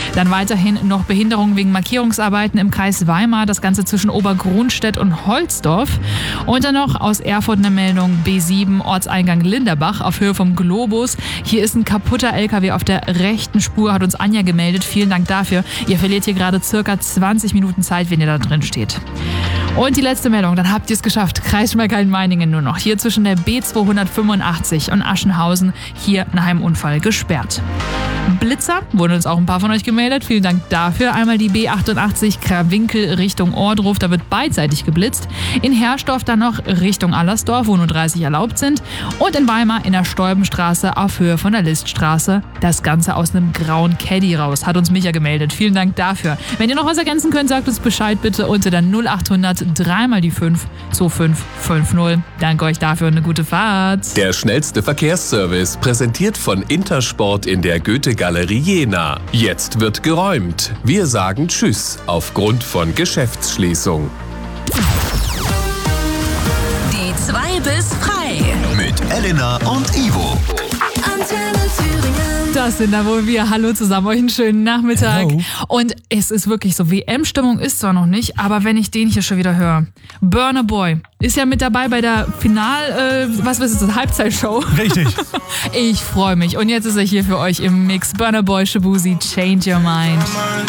Dann weiterhin noch Behinderung wegen Markierungsarbeiten im Kreis Weimar, das Ganze zwischen Obergrunstedt und Holzdorf. Und dann noch aus Erfurt eine Meldung B7, Ortseingang Linderbach auf Höhe vom Globus. Hier ist ein kaputter LKW auf der rechten Spur, hat uns Anja gemeldet. Vielen Dank dafür. Ihr verliert hier gerade circa 20 Minuten Zeit, wenn ihr da drin steht. Und die letzte Meldung, dann habt ihr es geschafft. Kreis Schmalkalden-Meiningen nur noch. Hier zwischen der B285 und Aschenhausen, hier nach einem Unfall gesperrt. Blitzer, wurden uns auch ein paar von euch gemeldet. Vielen Dank dafür. Einmal die B88 Krawinkel Richtung Ohrdruf, da wird beidseitig geblitzt. In Herrsdorf dann noch Richtung Allersdorf, wo nur 30 erlaubt sind. Und in Weimar in der Stolbenstraße auf Höhe von der Liststraße. Das Ganze aus einem grauen Caddy raus, hat uns Micha gemeldet. Vielen Dank dafür. Wenn ihr noch was ergänzen könnt, sagt uns Bescheid bitte unter der 0800 3 mal die 5 2550. Danke euch dafür und eine gute Fahrt. Der schnellste Verkehrsservice, präsentiert von Intersport in der Goethe-Galerie Jena. Jetzt wird geräumt. Wir sagen Tschüss aufgrund von Geschäftsschließung. Die 2 bis frei. Mit Elena und Ivo. Antenne Thüringen. Das sind da wohl wir. Hallo zusammen, euch einen schönen Nachmittag. Hello. Und es ist wirklich so, WM-Stimmung ist zwar noch nicht, aber wenn ich den hier schon wieder höre. Burna Boy ist ja mit dabei bei der Halbzeitshow. Richtig. Ich freue mich. Und jetzt ist er hier für euch im Mix. Burna Boy, Shaboozey, Change Your Mind.